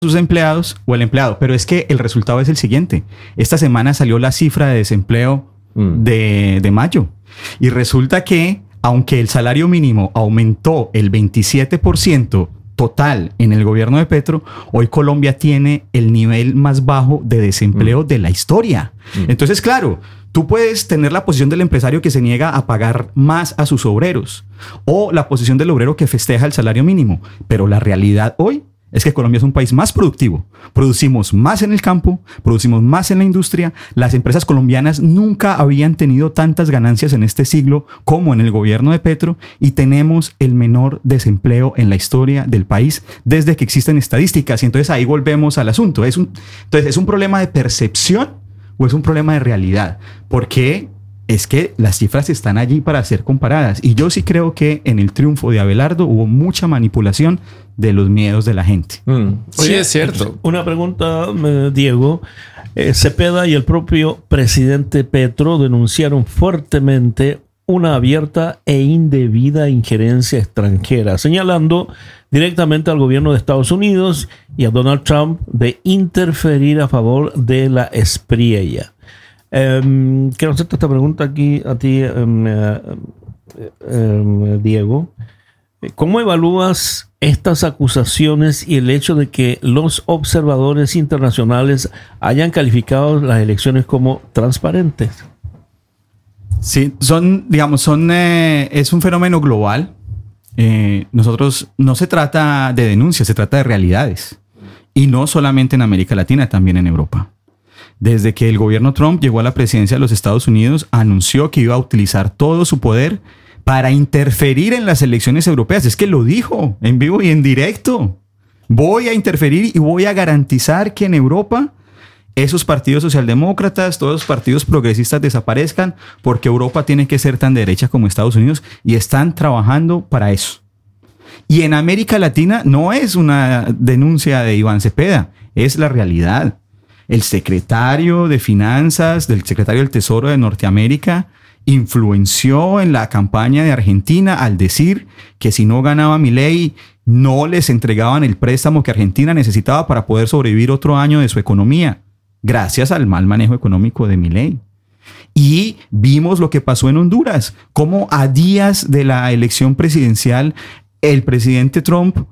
sus empleados o el empleado. Pero es que el resultado es el siguiente. Esta semana salió la cifra de desempleo de mayo. Y resulta que, aunque el salario mínimo aumentó el 27% total en el gobierno de Petro, hoy Colombia tiene el nivel más bajo de desempleo de la historia. Entonces, claro, tú puedes tener la posición del empresario que se niega a pagar más a sus obreros o la posición del obrero que festeja el salario mínimo. Pero la realidad hoy es que Colombia es un país más productivo. Producimos más en el campo, producimos más en la industria. Las empresas colombianas nunca habían tenido tantas ganancias en este siglo como en el gobierno de Petro y tenemos el menor desempleo en la historia del país desde que existen estadísticas. Y entonces ahí volvemos al asunto. Entonces, ¿es un problema de percepción o es un problema de realidad? Porque es que las cifras están allí para ser comparadas. Y yo sí creo que en el triunfo de Abelardo hubo mucha manipulación de los miedos de la gente. Sí, es cierto. Una pregunta, Diego. Cepeda y el propio presidente Petro denunciaron fuertemente una abierta e indebida injerencia extranjera, señalando directamente al gobierno de Estados Unidos y a Donald Trump de interferir a favor de la espriella. Quiero hacerte esta pregunta aquí a ti, Diego. ¿Cómo evalúas estas acusaciones y el hecho de que los observadores internacionales hayan calificado las elecciones como transparentes? Sí, es un fenómeno global. Nosotros no se trata de denuncias, se trata de realidades. Y no solamente en América Latina, también en Europa. Desde que el gobierno Trump llegó a la presidencia de los Estados Unidos, anunció que iba a utilizar todo su poder para interferir en las elecciones europeas. Es que lo dijo en vivo y en directo. Voy a interferir y voy a garantizar que en Europa esos partidos socialdemócratas, todos los partidos progresistas desaparezcan, porque Europa tiene que ser tan derecha como Estados Unidos y están trabajando para eso. Y en América Latina no es una denuncia de Iván Cepeda, es la realidad. El secretario de Finanzas, del secretario del Tesoro de Norteamérica, influenció en la campaña de Argentina al decir que si no ganaba Milei, no les entregaban el préstamo que Argentina necesitaba para poder sobrevivir otro año de su economía, gracias al mal manejo económico de Milei. Y vimos lo que pasó en Honduras, cómo a días de la elección presidencial, el presidente Trump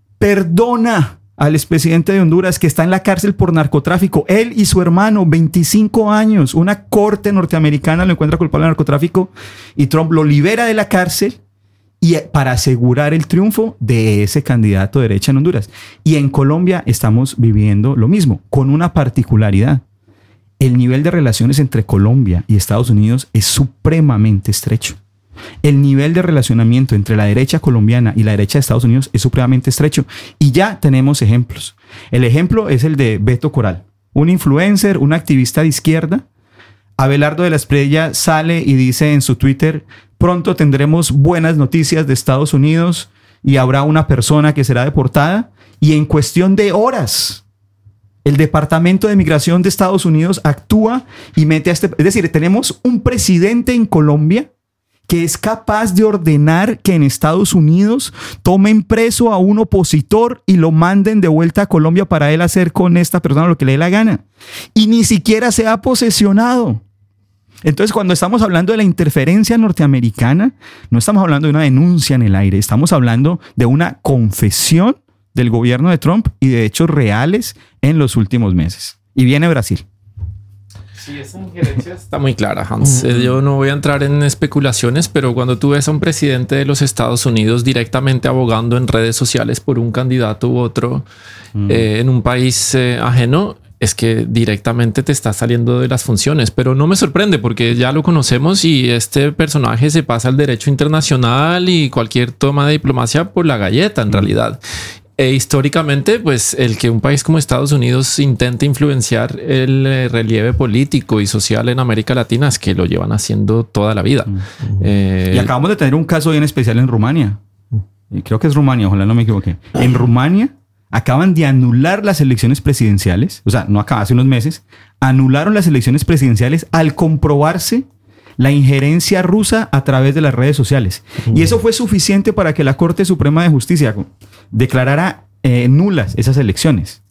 perdona al expresidente de Honduras que está en la cárcel por narcotráfico. Él y su hermano, 25 años. Una corte norteamericana lo encuentra culpable de narcotráfico y Trump lo libera de la cárcel y para asegurar el triunfo de ese candidato de derecha en Honduras. Y en Colombia estamos viviendo lo mismo, con una particularidad. El nivel de relaciones entre Colombia y Estados Unidos es supremamente estrecho. El nivel de relacionamiento entre la derecha colombiana y la derecha de Estados Unidos es supremamente estrecho. Y ya tenemos ejemplos. El ejemplo es el de Beto Coral, un influencer, un activista de izquierda. Abelardo de la Espriella sale y dice en su Twitter: pronto tendremos buenas noticias de Estados Unidos y habrá una persona que será deportada. Y en cuestión de horas, el Departamento de Migración de Estados Unidos actúa y mete a Es decir, tenemos un presidente en Colombia que es capaz de ordenar que en Estados Unidos tomen preso a un opositor y lo manden de vuelta a Colombia para él hacer con esta persona lo que le dé la gana. Y ni siquiera se ha posesionado. Entonces, cuando estamos hablando de la interferencia norteamericana, no estamos hablando de una denuncia en el aire, estamos hablando de una confesión del gobierno de Trump y de hechos reales en los últimos meses. Y viene Brasil. Sí, esa injerencia está muy clara, Hans. Yo no voy a entrar en especulaciones, pero cuando tú ves a un presidente de los Estados Unidos directamente abogando en redes sociales por un candidato u otro en un país ajeno, es que directamente te está saliendo de las funciones. Pero no me sorprende porque ya lo conocemos y este personaje se pasa al derecho internacional y cualquier toma de diplomacia por la galleta en realidad. E históricamente, pues el que un país como Estados Unidos intente influenciar el relieve político y social en América Latina es que lo llevan haciendo toda la vida. Y acabamos de tener un caso bien especial en Rumania. Creo que es Rumania, ojalá no me equivoque. En Rumania acaban de anular las elecciones presidenciales. O sea, no acaba, hace unos meses. Anularon las elecciones presidenciales al comprobarse la injerencia rusa a través de las redes sociales. Y eso fue suficiente para que la Corte Suprema de Justicia declarara nulas esas elecciones.